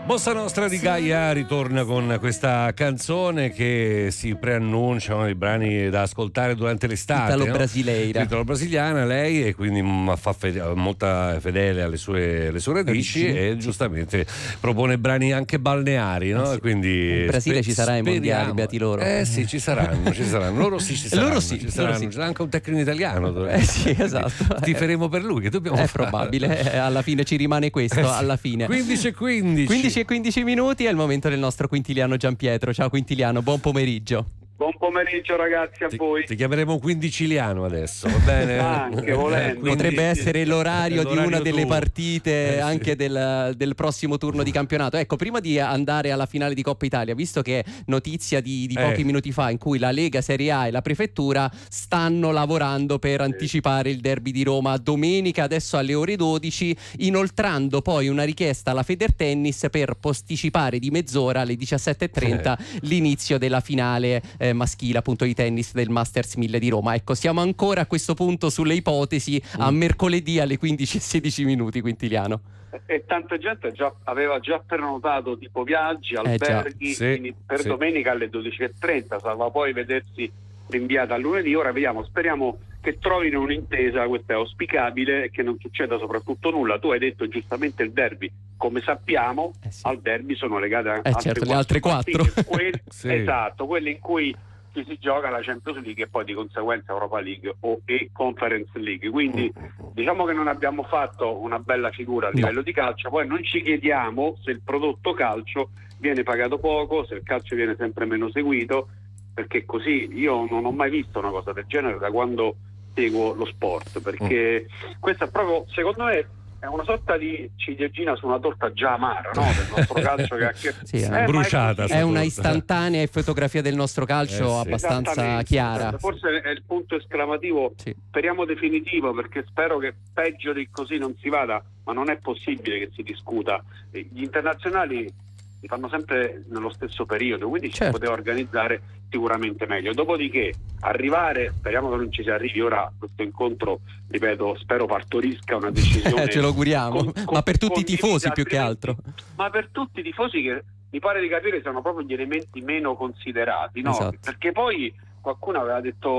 Bossa Nostra di Gaia ritorna con questa canzone che si preannuncia uno dei brani da ascoltare durante l'estate. Italo-brasileira. Italo-brasiliana lei, e quindi fa molta fedele alle sue radici e giustamente propone brani anche balneari, no? Sì. Quindi in Brasile ci sarà i mondiali, beati loro. Sì, ci saranno. Loro sì ci saranno. C'è anche un tecnico italiano. Sì, esatto. Tiferemo per lui, che dobbiamo fare? È probabile. Alla fine ci rimane questo, alla fine. 15 e 15 minuti è il momento del nostro quintiliano Giampietro. Ciao Quintiliano, buon pomeriggio. Buon pomeriggio ragazzi a voi. Ti chiameremo quindiciliano adesso, va bene? Anche volendo. Potrebbe essere l'orario di una delle tuo. partite anche del prossimo turno di campionato. Ecco, prima di andare alla finale di Coppa Italia, visto che è notizia di pochi minuti fa in cui la Lega Serie A e la Prefettura stanno lavorando per anticipare il derby di Roma domenica, adesso alle ore 12, inoltrando poi una richiesta alla Federtennis per posticipare di mezz'ora alle 17:30 l'inizio della finale maschile appunto di tennis del Masters 1000 di Roma. Ecco, siamo ancora a questo punto sulle ipotesi a mercoledì alle 15:16 minuti, Quintiliano. E tanta gente aveva già prenotato tipo viaggi, alberghi, quindi per domenica alle 12:30, salva poi vedersi rinviata a lunedì. Ora vediamo, speriamo che trovino un'intesa, questo è auspicabile, e che non succeda soprattutto nulla. Tu hai detto giustamente il derby, come sappiamo al derby sono legate le altre 4 esatto, quelle in cui si gioca la Champions League e poi di conseguenza Europa League e Conference League, quindi diciamo che non abbiamo fatto una bella figura a livello di calcio. Poi non ci chiediamo se il prodotto calcio viene pagato poco, se il calcio viene sempre meno seguito, perché così io non ho mai visto una cosa del genere da quando seguo lo sport, perché questa è proprio, secondo me, è una sorta di ciliegina su una torta già amara, no? Del nostro calcio che è bruciata. È una istantanea fotografia del nostro calcio abbastanza chiara. Forse è il punto esclamativo, speriamo definitivo, perché spero che peggio di così non si vada, ma non è possibile che si discuta. Gli internazionali si fanno sempre nello stesso periodo, quindi ci poteva organizzare sicuramente meglio. Dopodiché arrivare, speriamo che non ci si arrivi ora, questo incontro, ripeto, spero partorisca una decisione ce lo auguriamo, ma per tutti i tifosi più che altro, ma per tutti i tifosi, che mi pare di capire sono proprio gli elementi meno considerati, no? Esatto. Perché poi qualcuno aveva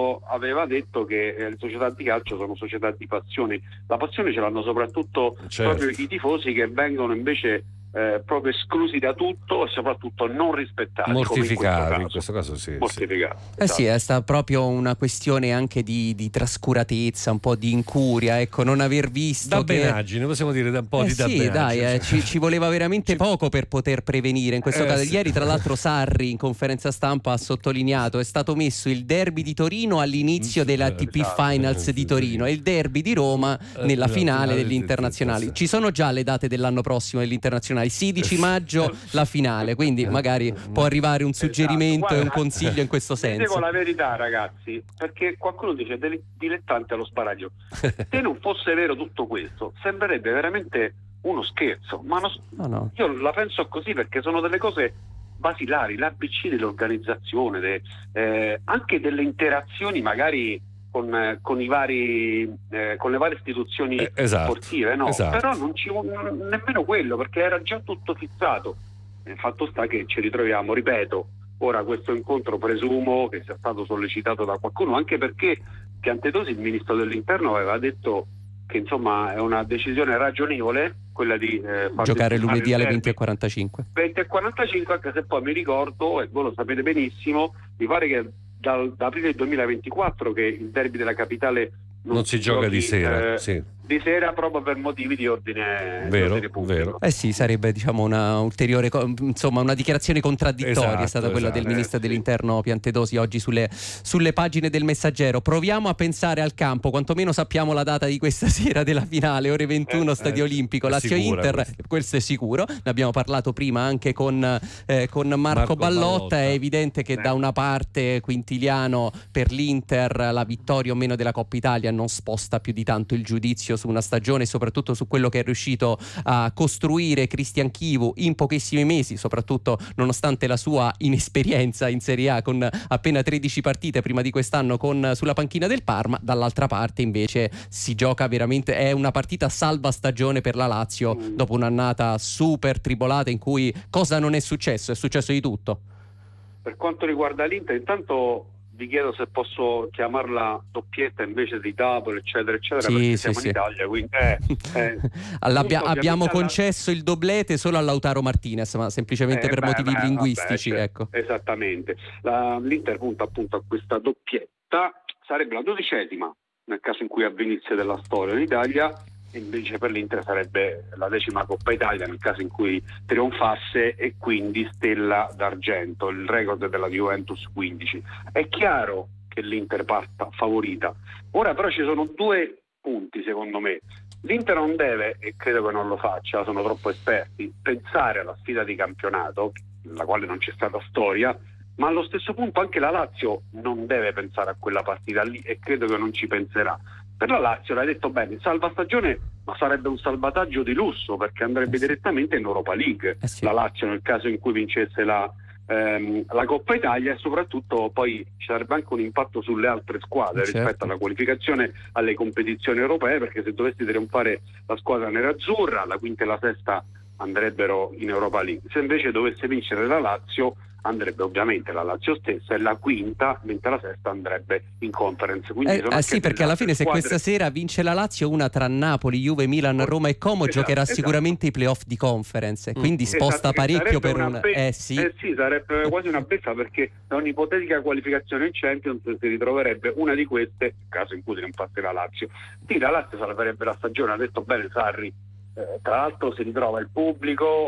detto che le società di calcio sono società di passioni. La passione ce l'hanno soprattutto proprio i tifosi, che vengono invece proprio esclusi da tutto e soprattutto non rispettati, mortificati in questo caso mortificati. Sì, è stata proprio una questione anche di trascuratezza, un po' di incuria, ecco, non aver visto dabbenaggine, possiamo dire da un po' di dabbenaggine. Ci voleva veramente poco per poter prevenire in questo caso. Ieri tra l'altro Sarri in conferenza stampa ha sottolineato: è stato messo il derby di Torino all'inizio della ATP Finals di Torino e il derby di Roma nella finale degli internazionali. Ci sono già le date dell'anno prossimo degli internazionali, 16 maggio la finale, quindi magari può arrivare un suggerimento e un consiglio in questo senso. Dico la verità, ragazzi, perché qualcuno dice dilettante allo sparaglio. Se non fosse vero tutto questo, sembrerebbe veramente uno scherzo, ma no. Io la penso così, perché sono delle cose basilari, l'ABC dell'organizzazione, anche delle interazioni magari con le varie istituzioni sportive, no? Però non ci nemmeno quello, perché era già tutto fissato. Il fatto sta che ci ritroviamo, ripeto, ora questo incontro presumo che sia stato sollecitato da qualcuno, anche perché Piantedosi, il ministro dell'interno, aveva detto che insomma è una decisione ragionevole quella di giocare lunedì alle 20:45, anche se poi mi ricordo, e voi lo sapete benissimo, mi pare che da aprile 2024 che il derby della capitale non si gioca di sera, di sera, proprio per motivi di ordine pubblico. Sì, sarebbe una ulteriore una dichiarazione contraddittoria è stata quella del ministro dell'interno Piantedosi oggi sulle pagine del Messaggero. Proviamo a pensare al campo, quantomeno sappiamo la data di questa sera della finale, ore 21, Stadio Olimpico, Lazio-Inter, questo è sicuro. Ne abbiamo parlato prima anche con Marco Ballotta. È evidente che da una parte, Quintiliano, per l'Inter la vittoria o meno della Coppa Italia non sposta più di tanto il giudizio Lazio, su una stagione e soprattutto su quello che è riuscito a costruire Cristian Chivu in pochissimi mesi, soprattutto nonostante la sua inesperienza in Serie A, con appena 13 partite prima di quest'anno sulla panchina del Parma. Dall'altra parte invece si gioca veramente, è una partita salva stagione per la Lazio dopo un'annata super tribolata in cui cosa non è successo? È successo di tutto. Per quanto riguarda l'Inter, intanto vi chiedo se posso chiamarla doppietta invece di double, eccetera, eccetera, perché siamo in Italia, quindi abbiamo concesso il doblete solo a Lautaro Martinez, ma semplicemente per motivi linguistici. Ecco. Esattamente. L'Inter punta appunto a questa doppietta, sarebbe la 12ª nel caso in cui avvenisse della storia in Italia, e invece per l'Inter sarebbe la 10ª Coppa Italia nel caso in cui trionfasse, e quindi stella d'argento, il record della Juventus 15. È chiaro che l'Inter parta favorita. Ora però ci sono due punti secondo me. L'Inter non deve, e credo che non lo faccia, sono troppo esperti, pensare alla sfida di campionato, nella quale non c'è stata storia, ma allo stesso punto anche la Lazio non deve pensare a quella partita lì, e credo che non ci penserà. Per la Lazio, l'hai detto bene, salva stagione, ma sarebbe un salvataggio di lusso, perché andrebbe direttamente in Europa League, la Lazio, nel caso in cui vincesse la Coppa Italia, e soprattutto poi ci sarebbe anche un impatto sulle altre squadre rispetto alla qualificazione alle competizioni europee, perché se dovessi trionfare la squadra nerazzurra, la quinta e la sesta andrebbero in Europa League. Se invece dovesse vincere la Lazio, andrebbe ovviamente la Lazio stessa, e la quinta, mentre la sesta andrebbe in Conference. Sì, perché alla fine se questa sera vince la Lazio, una tra Napoli, Juve, Milan, Roma e Como, giocherà sicuramente i playoff di Conference, quindi sposta parecchio per un... sì, sarebbe quasi una beffa, perché da un'ipotetica qualificazione in Champions si ritroverebbe una di queste, in caso in cui trionfasse la Lazio. Sì, la Lazio salverebbe la stagione, ha detto bene Sarri, tra l'altro si ritrova il pubblico,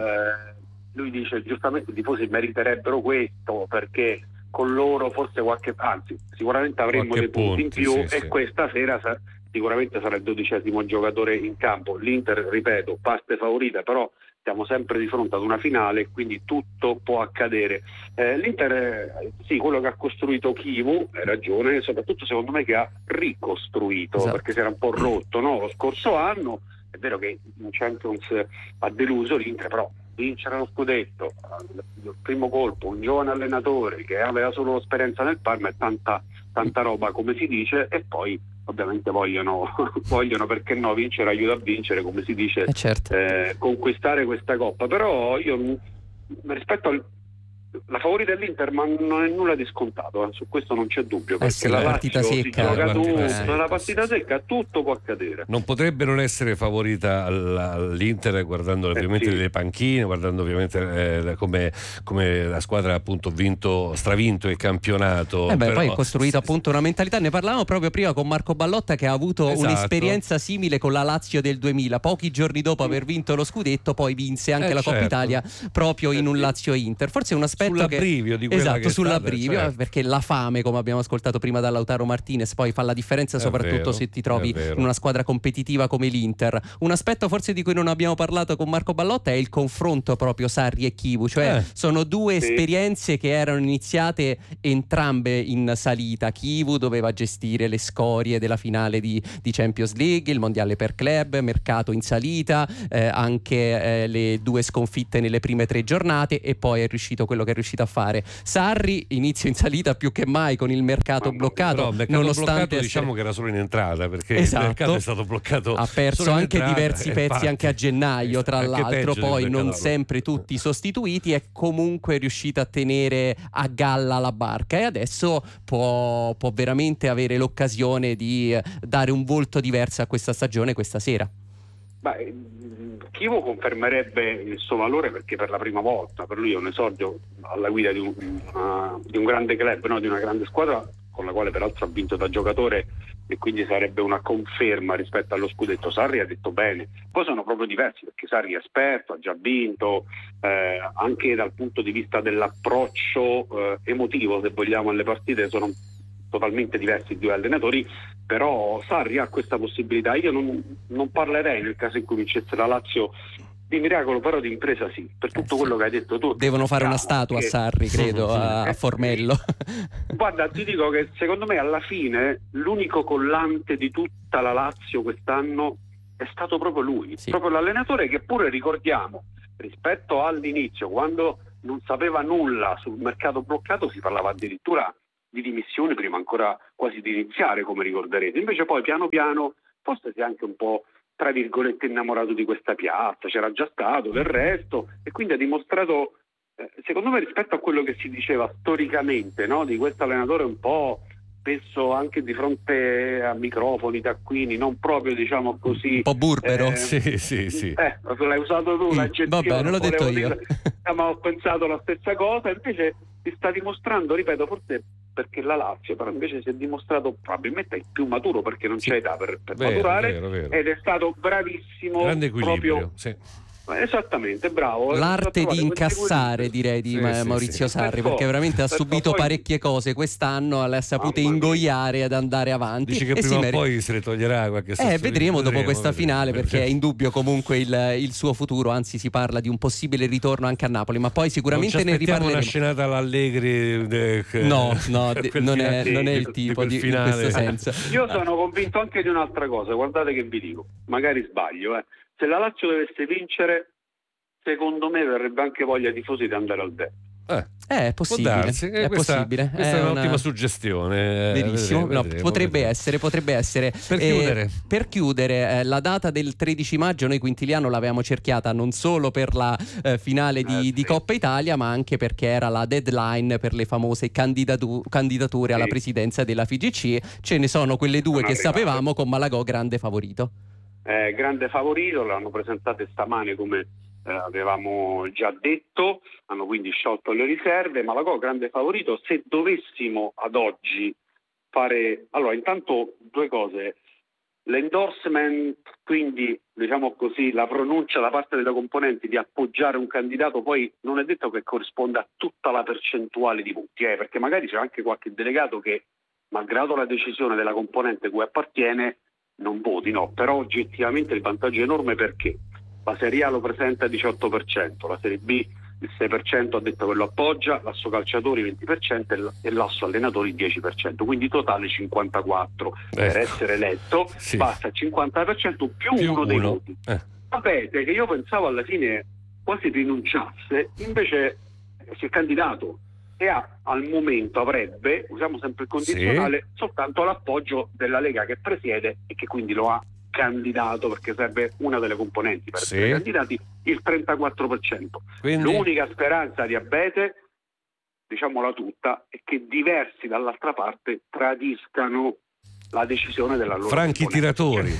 lui dice giustamente i tifosi meriterebbero questo, perché con loro forse sicuramente avremmo dei punti in più, questa sera sicuramente sarà il 12° giocatore in campo. L'Inter, ripeto, parte favorita, però siamo sempre di fronte ad una finale, quindi tutto può accadere. L'Inter, quello che ha costruito Chivu, hai ragione, soprattutto secondo me che ha ricostruito, perché si era un po' rotto, no? Lo scorso anno. È vero che in Champions ha deluso l'Inter, però vincere lo scudetto, il primo colpo, un giovane allenatore che aveva solo esperienza nel Parma, è tanta roba, come si dice, e poi ovviamente vogliono perché no, vincere aiuta a vincere, come si dice, conquistare questa Coppa. Però io rispetto la favorita dell'Inter, ma non è nulla di scontato, su questo non c'è dubbio, perché la partita secca, la partita secca, tutto può accadere. Non potrebbe non essere favorita l'Inter, guardando ovviamente le panchine, guardando ovviamente come la squadra ha appunto stravinto il campionato. Poi ha costruito appunto una mentalità. Ne parlavamo proprio prima con Marco Ballotta, che ha avuto un'esperienza simile con la Lazio del 2000, pochi giorni dopo aver vinto lo scudetto poi vinse anche la Coppa Italia proprio in un Lazio-Inter. Forse è un aspetto sull'abbrivio di quella che sull'abbrivio, perché la fame, come abbiamo ascoltato prima da Lautaro Martinez, poi fa la differenza, soprattutto se ti trovi in una squadra competitiva come l'Inter. Un aspetto forse di cui non abbiamo parlato con Marco Ballotta è il confronto proprio Sarri e Chivu, cioè sono due esperienze che erano iniziate entrambe in salita. Chivu doveva gestire le scorie della finale di Champions League, il mondiale per club, mercato in salita, anche le 2 sconfitte nelle prime 3 giornate, e poi è riuscito quello che è riuscito a fare. Sarri inizio in salita più che mai con il mercato bloccato, nonostante diciamo che era solo in entrata, perché il mercato è stato bloccato, ha perso anche diversi pezzi anche a gennaio, tra l'altro, poi non sempre tutti sostituiti, è comunque riuscito a tenere a galla la barca, e adesso può veramente avere l'occasione di dare un volto diverso a questa stagione questa sera. Chivu confermerebbe il suo valore, perché per la prima volta per lui è un esordio alla guida di un grande club, no? Di una grande squadra, con la quale peraltro ha vinto da giocatore, e quindi sarebbe una conferma rispetto allo scudetto. Sarri ha detto bene, poi sono proprio diversi, perché Sarri è esperto, ha già vinto, anche dal punto di vista dell'approccio emotivo, se vogliamo, alle partite sono totalmente diversi i due allenatori, però Sarri ha questa possibilità. Io non parlerei, nel caso in cui vincesse la Lazio, di miracolo, però di impresa sì, per tutto quello che hai detto tu. Devono fare una statua a Sarri, credo, a Formello. Guarda, ti dico che secondo me alla fine l'unico collante di tutta la Lazio quest'anno è stato proprio lui, proprio l'allenatore, che pure ricordiamo, rispetto all'inizio, quando non sapeva nulla sul mercato bloccato, si parlava addirittura di dimissioni prima ancora quasi di iniziare, come ricorderete. Invece poi piano piano forse si è anche un po', tra virgolette, innamorato di questa piazza, c'era già stato del resto, e quindi ha dimostrato, secondo me, rispetto a quello che si diceva storicamente, no? Di questo allenatore un po' spesso anche di fronte a microfoni, taccuini, non proprio, diciamo così, un po' burbero. Sì. L'hai usato tu l'aggettivo, vabbè, non l'ho detto io. Ma ho pensato la stessa cosa, invece si sta dimostrando, ripeto, forse perché la Lazio però invece si è dimostrato probabilmente il più maturo, perché non c'è età per maturare, vero. Ed è stato bravissimo, grande equilibrio, proprio sì. Esattamente, bravo. L'arte di incassare, direi, di Maurizio Sarri, perché veramente ha subito parecchie cose quest'anno, le ha sapute ingoiare ed andare avanti. Dici che prima o poi se ne toglierà qualche vedremo dopo questa finale, perché è indubbio comunque il suo futuro, anzi si parla di un possibile ritorno anche a Napoli, ma poi sicuramente ne riparleremo. Una scenata all'Allegri no, non è il tipo di in questo senso. Io sono convinto anche di un'altra cosa, guardate che vi dico, magari sbaglio, se la Lazio dovesse vincere, secondo me verrebbe anche voglia ai tifosi di andare al derby. È possibile. È possibile. Questa è un'ottima suggestione. Verissimo. Potrebbe essere. Per chiudere, la data del 13 maggio noi Quintiliano l'avevamo cerchiata non solo per la finale di Coppa Italia, ma anche perché era la deadline per le famose candidature alla presidenza della FIGC. Ce ne sono quelle due che sapevamo, con Malagò grande favorito. Grande favorito, l'hanno presentate stamane come avevamo già detto, hanno quindi sciolto le riserve. Malagò grande favorito. Se dovessimo ad oggi fare, allora intanto due cose: l'endorsement, quindi diciamo così la pronuncia da parte delle componenti di appoggiare un candidato, poi non è detto che corrisponda a tutta la percentuale di voti, perché magari c'è anche qualche delegato che, malgrado la decisione della componente cui appartiene, non voti, no, però oggettivamente il vantaggio è enorme, perché la Serie A lo presenta il 18%, la Serie B il 6% ha detto che lo appoggia, l'asso calciatori il 20% e l'asso allenatori il 10%, quindi totale 54%. Per essere eletto basta il 50% più uno dei voti. Sapete che io pensavo alla fine quasi rinunciasse, invece si è candidato e al momento avrebbe, usiamo sempre il condizionale, soltanto l'appoggio della Lega che presiede e che quindi lo ha candidato, perché serve una delle componenti per essere candidati, il 34%. Quindi l'unica speranza di Abete, diciamola tutta, è che diversi dall'altra parte tradiscano la decisione della loro franchi tiratori,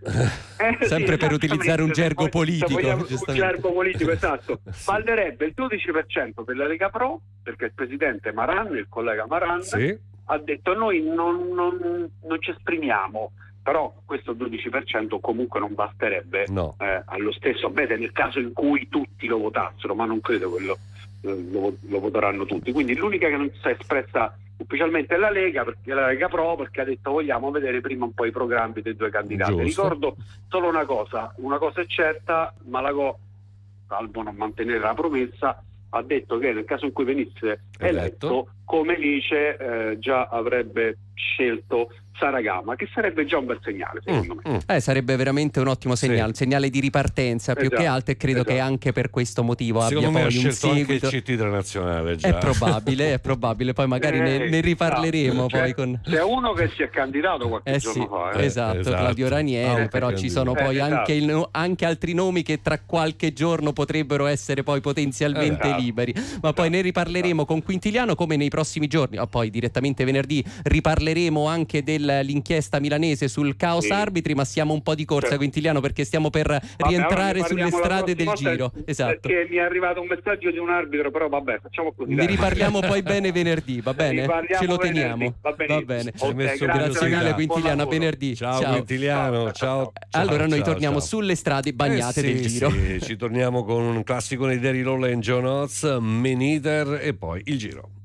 sempre per utilizzare un gergo politico, un gergo politico, esatto. Vallerebbe il 12% per la Lega Pro, perché il presidente Maran, il collega Maran, ha detto: noi non ci esprimiamo, però questo 12% comunque non basterebbe allo stesso Abete nel caso in cui tutti lo votassero, ma non credo che lo voteranno tutti. Quindi l'unica che non si è espressa ufficialmente è la Lega, perché la Lega Pro, perché ha detto vogliamo vedere prima un po' i programmi dei due candidati. Giusto. Ricordo solo una cosa è certa: Malagò, salvo non mantenere la promessa, ha detto che nel caso in cui venisse eletto, come dice, già avrebbe scelto Saragama, che sarebbe già un bel segnale, secondo me. Sarebbe veramente un ottimo segnale, un segnale di ripartenza più che altro, e credo che anche per questo motivo secondo abbia me poi un seguito. Anche il CT della nazionale già. È probabile, poi magari ne riparleremo poi con... C'è uno che si è candidato qualche giorno fa. Esatto, Claudio Ranieri, però ci sono poi anche altri nomi che tra qualche giorno potrebbero essere poi potenzialmente liberi, ma poi ne riparleremo con Quintiliano come nei prossimi giorni. Poi direttamente venerdì riparleremo anche dell'inchiesta milanese sul caos arbitri, ma siamo un po' di corsa, Quintiliano, perché stiamo per rientrare sulle strade del Giro. Esatto. Perché mi è arrivato un messaggio di un arbitro, però vabbè, facciamo così. Ne riparliamo poi bene venerdì, va bene? Ce lo teniamo. Va bene. Grazie mille Quintiliano, a venerdì. Ciao Quintiliano, ciao. Allora noi torniamo sulle strade bagnate del Giro. Ci torniamo con un classico nei Derry Lola and John Oates, Man Eater, e poi il Giro.